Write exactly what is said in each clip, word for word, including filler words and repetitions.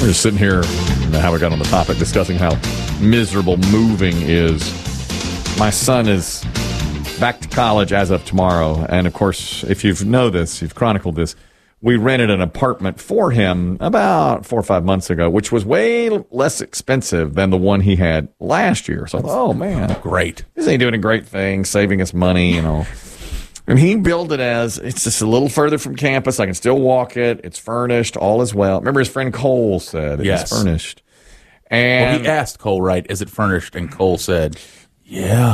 We're just sitting here, how we got on the topic, discussing how miserable moving is. My son is back to college as of tomorrow. And, of course, if you know this, you've chronicled this, we rented an apartment for him about four or five months ago, which was way less expensive than the one he had last year. So I thought, oh, man. Great. Isn't he doing a great thing, saving us money, you know? And he billed it as, it's just a little further from campus. I can still walk it. It's furnished. All is well. Remember his friend Cole said it's yes. furnished. And well, he asked Cole, right, is it furnished? And Cole said, yeah.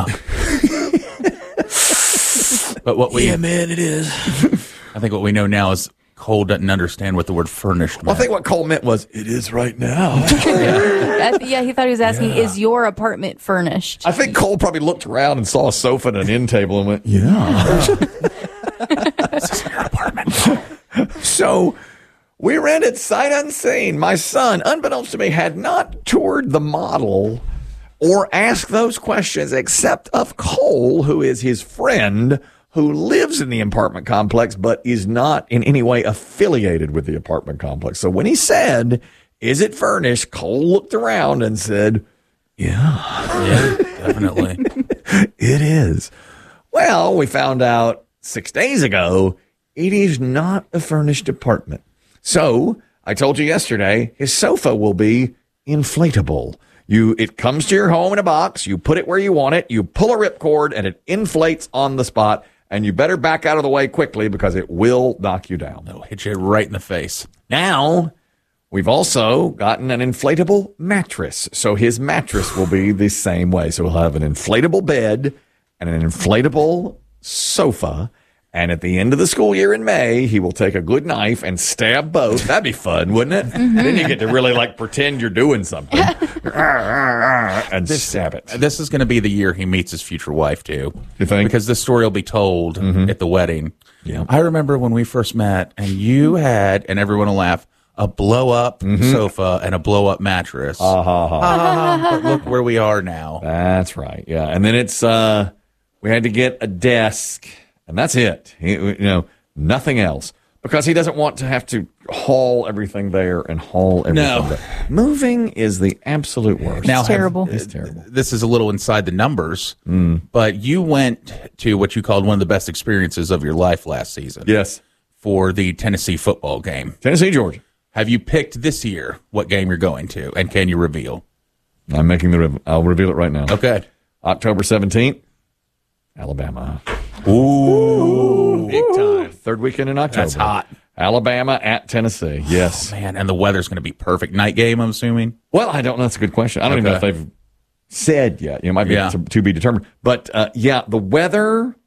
But what we... Yeah, man, it is. I think what we know now is Cole doesn't understand what the word furnished meant. Well, I think what Cole meant was, it is right now. yeah. yeah, he thought he was asking, yeah. is your apartment furnished? I think Cole probably looked around and saw a sofa and an end table and went, yeah. This is your apartment. So we rented sight unseen. My son, unbeknownst to me, had not toured the model or asked those questions except of Cole, who is his friend, who lives in the apartment complex but is not in any way affiliated with the apartment complex. So when he said, is it furnished, Cole looked around and said, yeah. Yeah, definitely. It is. Well, we found out six days ago it is not a furnished apartment. So I told you yesterday, his sofa will be inflatable. You, it comes to your home in a box. You put it where you want it. You pull a ripcord and it inflates on the spot. And you better back out of the way quickly because it will knock you down. It'll hit you right in the face. Now, we've also gotten an inflatable mattress. So his mattress will be the same way. So he'll have an inflatable bed and an inflatable sofa. And at the end of the school year in May, he will take a good knife and stab both. That'd be fun, wouldn't it? Mm-hmm. Then you get to really like pretend you're doing something and this, stab it. This is going to be the year he meets his future wife, too. You think? Because this story will be told mm-hmm. at the wedding. Yeah. I remember when we first met, and you had, and everyone will laugh, a blow-up mm-hmm. sofa and a blow-up mattress. Uh-huh. Uh, but look where we are now. That's right, yeah. And then it's, uh, we had to get a desk. And that's it. He, you know, nothing else. Because he doesn't want to have to haul everything there and haul everything no. there. Moving is the absolute worst. Now, it's terrible. It's terrible. This is a little inside the numbers, mm. but you went to what you called one of the best experiences of your life last season. Yes. For the Tennessee football game. Tennessee, Georgia. Have you picked this year what game you're going to, and can you reveal? I'm making the, re- I'll reveal it right now. Okay. October seventeenth, Alabama. Ooh. Big time. Third weekend in October. That's hot. Alabama at Tennessee. Yes. Oh, man, and the weather's going to be perfect. Night game, I'm assuming? Well, I don't know. That's a good question. I don't okay. even know if they've said yet. You know, it might be yeah. to, to be determined. But, uh, yeah, the weather